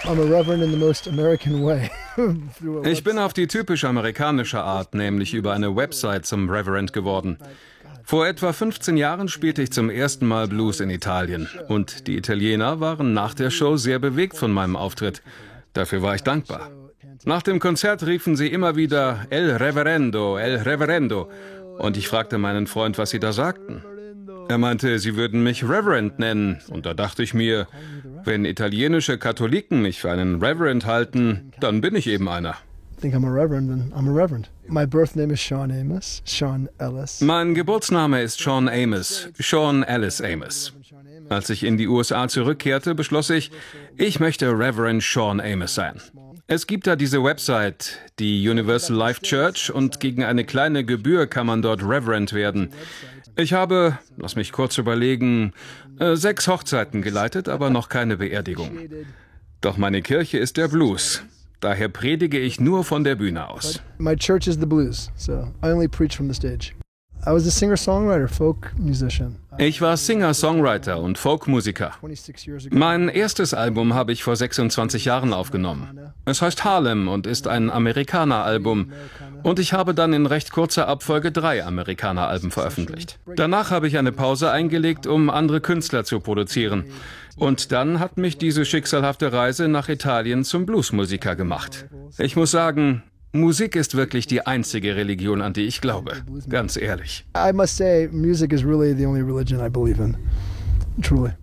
Ich bin auf die typisch amerikanische Art, nämlich über eine Website zum Reverend geworden. Vor etwa 15 Jahren spielte ich zum ersten Mal Blues in Italien. Und die Italiener waren nach der Show sehr bewegt von meinem Auftritt. Dafür war ich dankbar. Nach dem Konzert riefen sie immer wieder El Reverendo, El Reverendo. Und ich fragte meinen Freund, was sie da sagten. Er meinte, sie würden mich Reverend nennen. Und da dachte ich mir, wenn italienische Katholiken mich für einen Reverend halten, dann bin ich eben einer. Mein Geburtsname ist Sean Amos, Sean Ellis Amos. Als ich in die USA zurückkehrte, beschloss ich, ich möchte Reverend Sean Amos sein. Es gibt da diese Website, die Universal Life Church, und gegen eine kleine Gebühr kann man dort Reverend werden. Ich habe, lass mich kurz überlegen, 6 Hochzeiten geleitet, aber noch keine Beerdigung. Doch meine Kirche ist der Blues. Daher predige ich nur von der Bühne aus. My church is the blues, so I only preach from the stage. I was a singer-songwriter, folk musician. Ich war Singer-Songwriter und Folkmusiker. Mein erstes Album habe ich vor 26 Jahren aufgenommen. Es heißt Harlem und ist ein Amerikaner-Album. Und ich habe dann in recht kurzer Abfolge 3 Amerikaner-Alben veröffentlicht. Danach habe ich eine Pause eingelegt, um andere Künstler zu produzieren. Und dann hat mich diese schicksalhafte Reise nach Italien zum Bluesmusiker gemacht. Ich muss sagen, Musik ist wirklich die einzige Religion, an die ich glaube. Ganz ehrlich. I must say, music is really the only religion I believe in. Truly.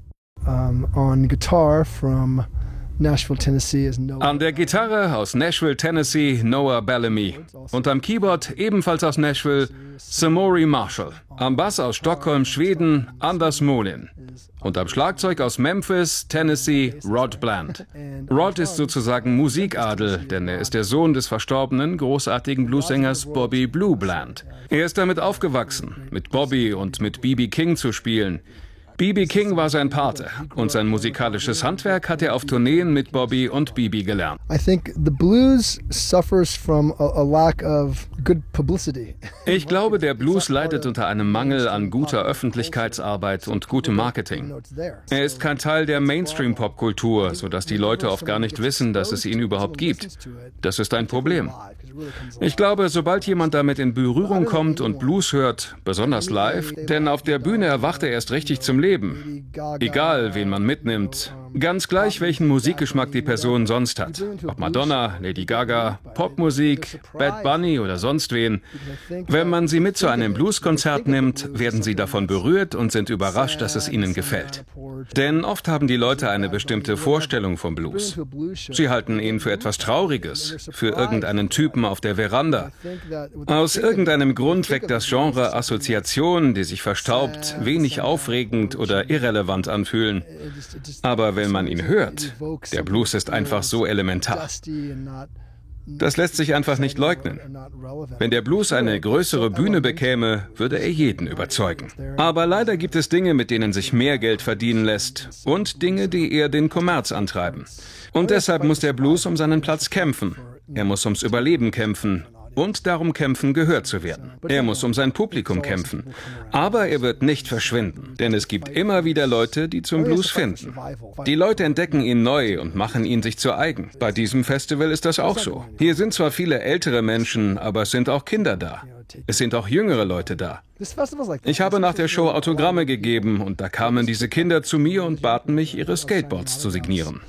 On guitar from Nashville, Tennessee is Noah. An der Gitarre aus Nashville, Tennessee, Noah Bellamy. Und am Keyboard, ebenfalls aus Nashville, Samori Marshall. Am Bass aus Stockholm, Schweden, Anders Molin. Und am Schlagzeug aus Memphis, Tennessee, Rod Bland. Rod ist sozusagen Musikadel, denn er ist der Sohn des verstorbenen, großartigen Bluesängers Bobby Blue Bland. Er ist damit aufgewachsen, mit Bobby und mit B.B. King zu spielen. B.B. King war sein Pate und sein musikalisches Handwerk hat er auf Tourneen mit Bobby und B.B. gelernt. I think the blues suffers from a lack of good publicity. Ich glaube, der Blues leidet unter einem Mangel an guter Öffentlichkeitsarbeit und gutem Marketing. Er ist kein Teil der Mainstream-Popkultur, sodass die Leute oft gar nicht wissen, dass es ihn überhaupt gibt. Das ist ein Problem. Ich glaube, sobald jemand damit in Berührung kommt und Blues hört, besonders live, denn auf der Bühne erwacht er erst richtig zum Leben. Egal, wen man mitnimmt, ganz gleich, welchen Musikgeschmack die Person sonst hat. Ob Madonna, Lady Gaga, Popmusik, Bad Bunny oder sonst wen. Wenn man sie mit zu einem Blueskonzert nimmt, werden sie davon berührt und sind überrascht, dass es ihnen gefällt. Denn oft haben die Leute eine bestimmte Vorstellung vom Blues. Sie halten ihn für etwas Trauriges, für irgendeinen Typen auf der Veranda. Aus irgendeinem Grund weckt das Genre Assoziationen, die sich verstaubt, wenig aufregend oder irrelevant anfühlen. Aber wenn man ihn hört, der Blues ist einfach so elementar. Das lässt sich einfach nicht leugnen. Wenn der Blues eine größere Bühne bekäme, würde er jeden überzeugen. Aber leider gibt es Dinge, mit denen sich mehr Geld verdienen lässt und Dinge, die eher den Kommerz antreiben. Und deshalb muss der Blues um seinen Platz kämpfen. Er muss ums Überleben kämpfen. Und darum kämpfen, gehört zu werden. Er muss um sein Publikum kämpfen. Aber er wird nicht verschwinden, denn es gibt immer wieder Leute, die zum Blues finden. Die Leute entdecken ihn neu und machen ihn sich zu eigen. Bei diesem Festival ist das auch so. Hier sind zwar viele ältere Menschen, aber es sind auch Kinder da. Es sind auch jüngere Leute da. Ich habe nach der Show Autogramme gegeben und da kamen diese Kinder zu mir und baten mich, ihre Skateboards zu signieren.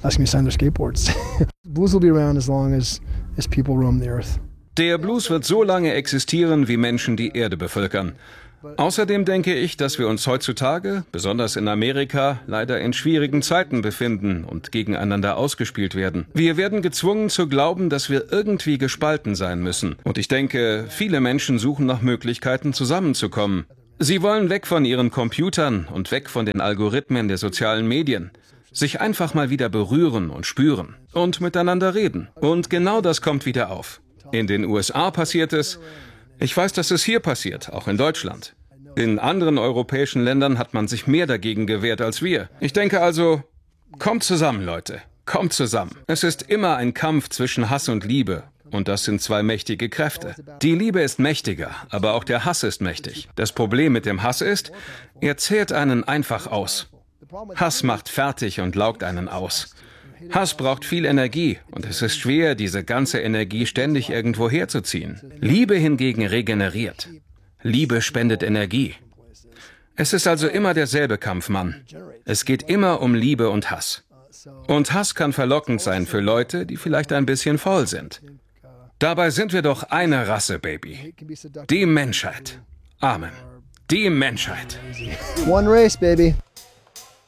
Der Blues wird so lange existieren, wie Menschen die Erde bevölkern. Außerdem denke ich, dass wir uns heutzutage, besonders in Amerika, leider in schwierigen Zeiten befinden und gegeneinander ausgespielt werden. Wir werden gezwungen zu glauben, dass wir irgendwie gespalten sein müssen. Und ich denke, viele Menschen suchen nach Möglichkeiten, zusammenzukommen. Sie wollen weg von ihren Computern und weg von den Algorithmen der sozialen Medien. Sich einfach mal wieder berühren und spüren und miteinander reden. Und genau das kommt wieder auf. In den USA passiert es. Ich weiß, dass es hier passiert, auch in Deutschland. In anderen europäischen Ländern hat man sich mehr dagegen gewehrt als wir. Ich denke also, kommt zusammen, Leute. Kommt zusammen. Es ist immer ein Kampf zwischen Hass und Liebe. Und das sind zwei mächtige Kräfte. Die Liebe ist mächtiger, aber auch der Hass ist mächtig. Das Problem mit dem Hass ist, er zehrt einen einfach aus. Hass macht fertig und laugt einen aus. Hass braucht viel Energie und es ist schwer, diese ganze Energie ständig irgendwo herzuziehen. Liebe hingegen regeneriert. Liebe spendet Energie. Es ist also immer derselbe Kampf, Mann. Es geht immer um Liebe und Hass. Und Hass kann verlockend sein für Leute, die vielleicht ein bisschen faul sind. Dabei sind wir doch eine Rasse, Baby. Die Menschheit. Amen. Die Menschheit. One race, baby.